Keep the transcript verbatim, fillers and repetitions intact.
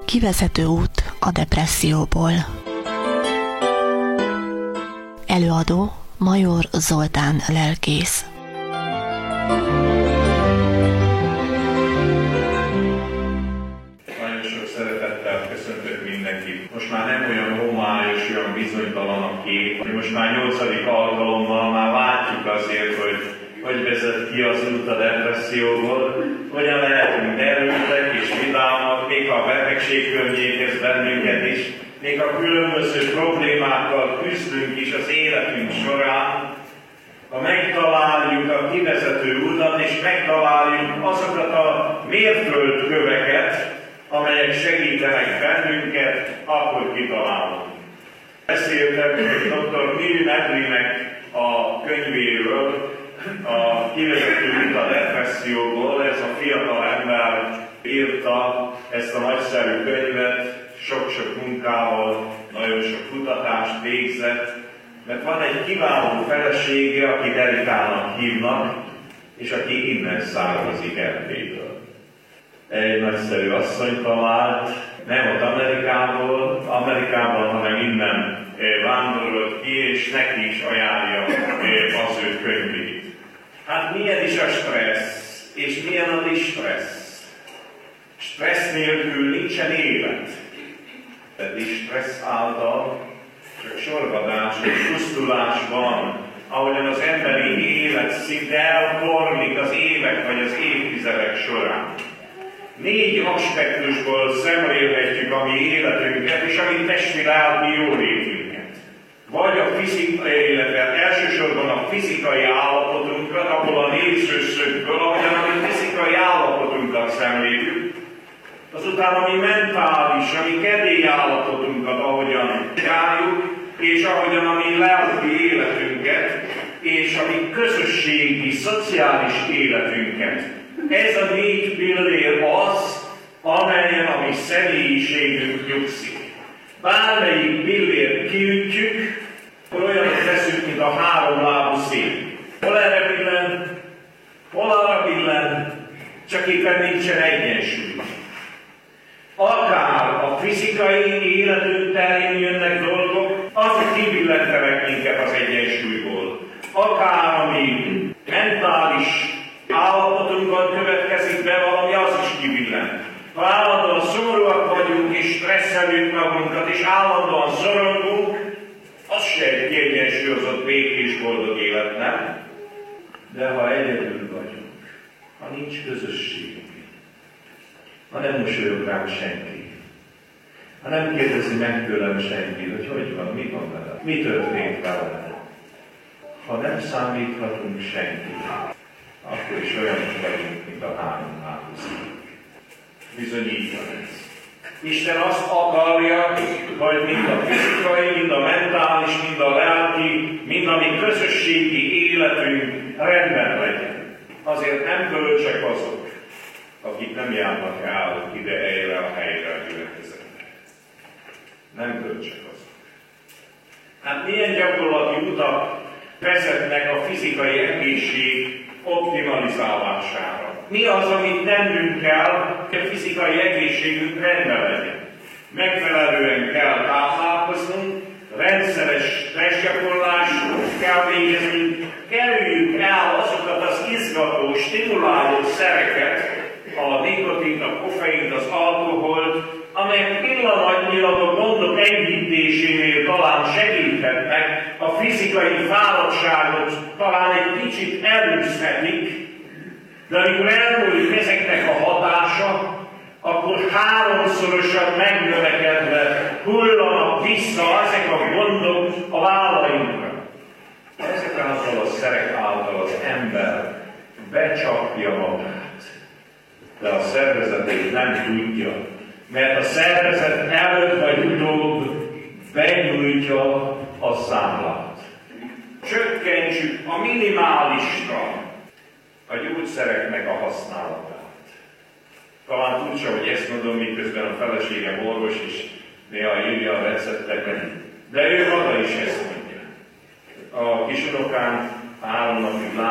Kivezető út a depresszióból. Előadó Major Zoltán lelkész. Nagyon sok szeretettel köszöntök mindenkit. Most már nem olyan homályos, olyan bizonytalan a kép. Most már nyolcadik alkalommal már látjuk azért, hogy hogy vezet ki az út a depresszióból, hogyan lehetünk derültek és vidámak, még a betegség környékez bennünket is, még a különböző problémákkal küzdünk is az életünk során, ha megtaláljuk a kivezető utat, és megtaláljuk azokat a mérföldköveket, amelyek segítenek bennünket, akkor kitalálunk. Beszéltem doktor Neil Medleynek a könyvéről, a kivezető út a depresszióból. Ez a fiatal ember írta ezt a nagyszerű könyvet, sok-sok munkával, nagyon sok kutatást végzett, mert van egy kiváló felesége, akit Erikának hívnak, és aki innen származik Erdélyből. Egy nagyszerű asszony talált, nem ott Amerikából, Amerikában, hanem innen vándorolt ki, és neki is ajánlja az ő könyvét. Hát milyen is a stressz, és milyen a distressz? Stressz nélkül nincsen élet. De distressz által csak sorvadás és pusztulás van, ahogyan az emberi élet szinte elporlik az évek vagy az évtizedek során. Négy aspektusból szemlélhetjük a mi életünket és a mi testi-lelki jólétünket. Vagy a fizikai, illetve elsősorban a fizikai állapotunkat, abból a nézőszögből, ahogyan a mi fizikai állapotunkat szemléljük, azután a mi mentális, a mi kedély állapotunkat, ahogyan járjuk, és ahogyan a mi lelki életünket, és a mi közösségi, szociális életünket. Ez a négy pillér az, amelyen a mi személyiségünk nyugszik. Bármelyik pillért kiütjük, akkor olyanok leszünk, mint a háromlábú szél. Hol erre billen, hol arra billen, csak éppen nincsen egyensúly. Akár a fizikai életünk terén jönnek dolgok, azok kibillentenek minket az egyensúlyból. Akár a mi mentális állapotunkban következik be valami, az is kibillent. Ha állandóan szomorúak vagyunk és stresszelünk magunkat, és állandóan szorongunk, az se egy kiegyensúlyozott, békés, boldog élet, nem? De ha egyedül vagyunk, ha nincs közösségünk, ha nem mosolyog rám senki, ha nem kérdezi meg tőlem senki, hogy hogy van, mi van veled, mi történt veled, ha nem számíthatunk senkire, akkor is olyanok vagyunk, mint a három lábúszék. Bizony így van ez. Isten azt akarja, hogy mind a fizikai, mind a mentális, mind a lelki, mind a mi közösségi életünk rendben legyen. Azért nem bölcsek azok, akik nem járnak el ide erre a helyre a gyülekezetbe. Nem bölcsek azok. Hát milyen gyakorlati utak vezetnek a fizikai egészség optimalizálására? Mi az, amit tennünk kell, hogy a fizikai egészségünk rendben legyen? Megfelelően kell táplálkoznunk, rendszeres testgyakorlást kell végeznünk, kerüljük el azokat az izgató, stimuláló szereket, a nikotint, a koffeint, az alkoholt, amelyek pillanatnyilag a gondok enyhítésénél talán segíthetnek, a fizikai fáradtságot talán egy kicsit elűzhetik, de amikor elmúlik ezeknek a hatása, akkor háromszorosan megnövekedve hullanak vissza ezek a gondok a vállainkra. Ezek által a szerek által az ember becsapja magát, de a szervezet nem tudja, mert a szervezet előtt vagy utóbb benyújtja a számlát. Csökkentsük a minimálisra a gyógyszereknek a használatát. Talán tudja, hogy ezt mondom, miközben a feleségem orvos is néha írja a recepteket, de ő maga is ezt mondja. A kisunokám három napig